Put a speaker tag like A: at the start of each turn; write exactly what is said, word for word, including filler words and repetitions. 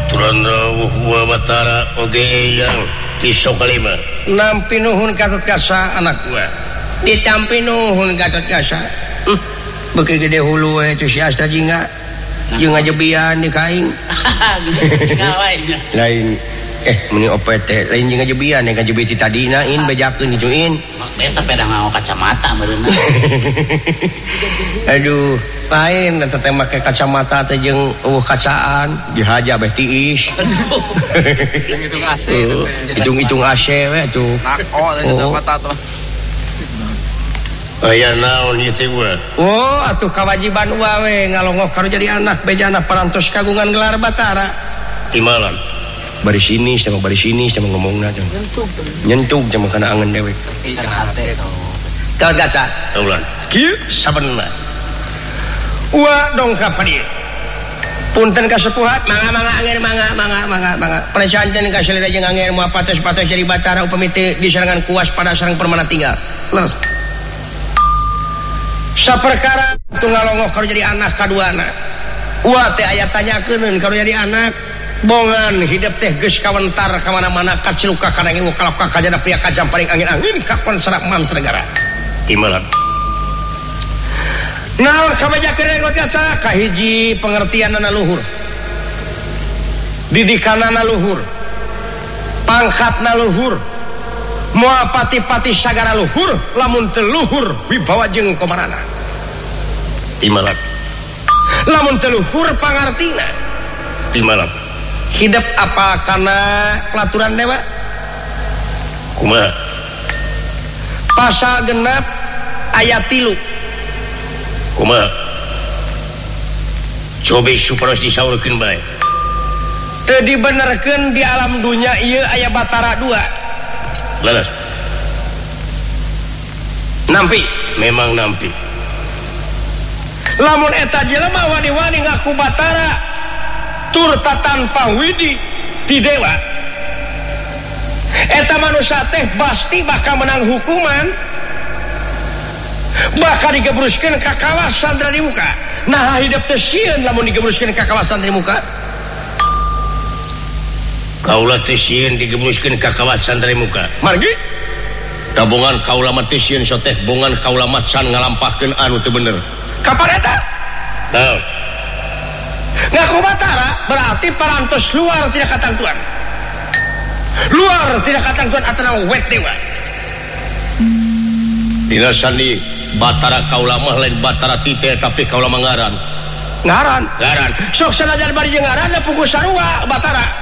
A: baturan rawuh Batara oge yang tisok kalima
B: nampi nuhun Gatot Kaca anak gua ditampi nuhun Gatot Kaca hmm. beki gede hulu we tu si Asta jingga jeung ngajebian di kaing lain eh meni opet teh lain jeung ngajebian yang ngajebi ti tadina in bejakeun dicuin
C: eta peda ngao kacamata meureunna
B: aduh lain eta teh make kacamata teh jeung eueuh kacaan dihaja beh tiis
C: hitung A C
B: hitung-hitung A C we atuh
D: nako teh kacamata teh
A: aya naon ieu teh gua
B: oh atuh kewajiban wae ngalongok karo jadi anak bejana parantos kagungan gelar Batara
A: timalan
B: bari sini sama bari sini sama ngomongna jeung nyentuk jeung kana angen dewe Gatot Kaca
A: taulan
B: kieu sabenerna wa dongkap ka dieu punten kasepuhat mangga mangga angin mangga mangga mangga mangga presanten ka salira jeung angin moal patos-patos jadi Batara upami teu diserangan kuas pada sareng permana tinggal leres saperkara tunggal ngalongok kalau jadi anak kaduana wa teh aya tanyakeun kalau jadi anak bongan hidup teh geus kawentar ka mana-mana kaciluka kana ngiwu kalauka kajana pria kajam paling angin-angin kakon sarak mancanegara
A: timalan
B: naon kabajakeun Gatot Kaca kahiji pengertianna luhur didikanna luhur pangkatna luhur moal pati-pati sagara luhur lamun teu luhur wibawa jeung komarana
A: timalan
B: lamun teu luhur pangartina
A: timalan
B: hidup apa kana pelaturan dewa
A: kumaha
B: pasal genep ayat tilu
A: kumaha coba supados disaurkeun bae
B: teu dibenerkeun di alam dunya ieu aya Batara dua
A: laras
B: nampi
A: memang nampi
B: lamun eta jelema wani-wani ngaku Batara tur tanpa widi ti dewa eta manusia teh pasti bakal menang hukuman bakal digebruskeun ka kawasan dari muka nah hidup teh sieun lamun digebruskeun ka kawasan dari muka
A: kaula teh sieun digebruskeun ka kawasan dari muka
B: margi
A: tabungan kaula mah teh sieun soteh bongan kaula mah can ngalampahkeun anu teu bener
B: kapan eta
A: naon
B: ngaku Batara berarti parantos luar tidak katangtuan luar tidak katangtuan atau wet dewa
A: dina sandi Batara kaula mah lain Batara tite tapi kaula mah ngaran
B: ngaran
A: ngaran
B: sok sanajan bari jeung ngaran da puguh sarua Batara